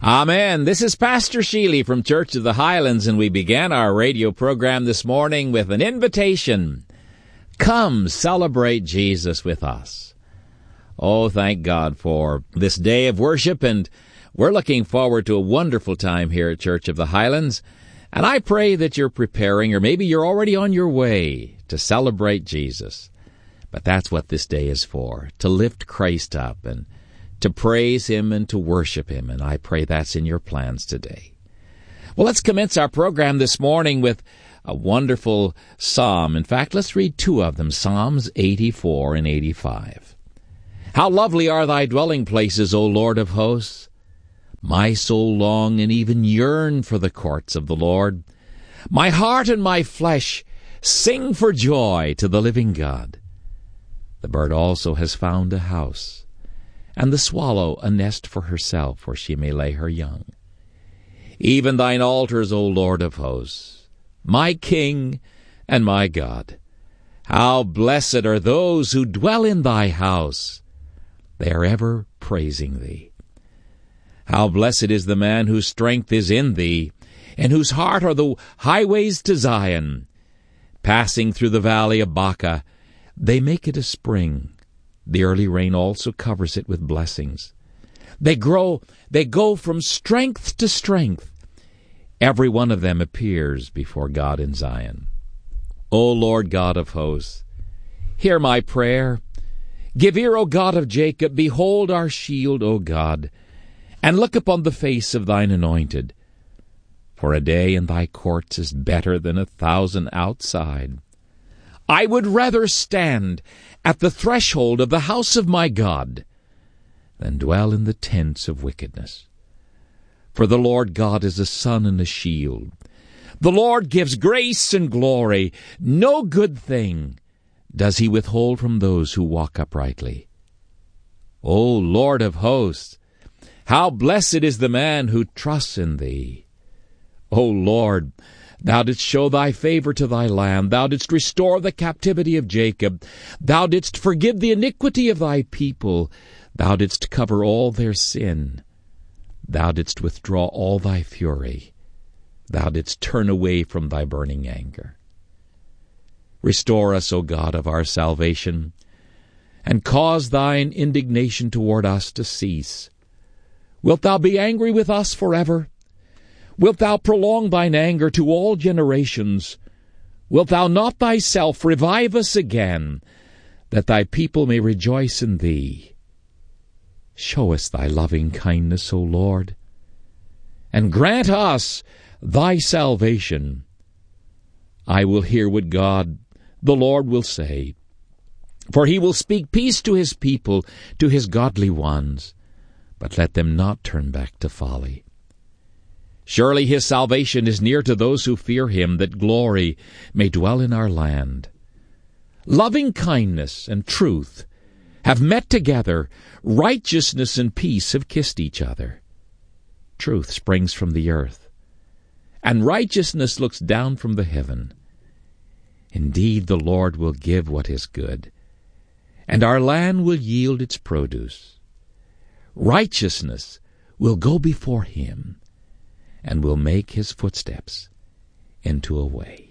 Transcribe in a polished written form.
Amen. This is Pastor Sheely from Church of the Highlands, and we began our radio program this morning with an invitation. Come celebrate Jesus with us. Oh, thank God for this day of worship, and we're looking forward to a wonderful time here at Church of the Highlands. And I pray that you're preparing, or maybe you're already on your way to celebrate Jesus. But that's what this day is for, to lift Christ up and to praise Him and to worship Him, and I pray that's in your plans today. Well, let's commence our program this morning with a wonderful psalm. In fact, let's read two of them, Psalms 84 and 85. How lovely are thy dwelling places, O Lord of hosts! My soul long and even yearn for the courts of the Lord. My heart and my flesh sing for joy to the living God. The bird also has found a house, and the swallow a nest for herself, where she may lay her young. Even thine altars, O Lord of hosts, my King and my God. How blessed are those who dwell in thy house. They are ever praising thee. How blessed is the man whose strength is in thee, and whose heart are the highways to Zion. Passing through the valley of Baca, they make it a spring. The early rain also covers it with blessings. They go from strength to strength. Every one of them appears before God in Zion. O Lord God of hosts, hear my prayer. Give ear, O God of Jacob. Behold our shield, O God, and look upon the face of thine anointed. For a day in thy courts is better than 1,000 outside. I would rather stand at the threshold of the house of my God than dwell in the tents of wickedness. For the Lord God is a sun and a shield. The Lord gives grace and glory. No good thing does he withhold from those who walk uprightly. O Lord of hosts, how blessed is the man who trusts in thee. O Lord, thou didst show thy favor to thy land. Thou didst restore the captivity of Jacob. Thou didst forgive the iniquity of thy people. Thou didst cover all their sin. Thou didst withdraw all thy fury. Thou didst turn away from thy burning anger. Restore us, O God of our salvation, and cause thine indignation toward us to cease. Wilt thou be angry with us forever? Wilt thou prolong thine anger to all generations? Wilt thou not thyself revive us again, that thy people may rejoice in thee? Show us thy loving kindness, O Lord, and grant us thy salvation. I will hear what God, the Lord, will say, for he will speak peace to his people, to his godly ones, but let them not turn back to folly. Surely his salvation is near to those who fear him, that glory may dwell in our land. Loving kindness and truth have met together. Righteousness and peace have kissed each other. Truth springs from the earth, and righteousness looks down from the heaven. Indeed, the Lord will give what is good, and our land will yield its produce. Righteousness will go before him, and will make his footsteps into a way.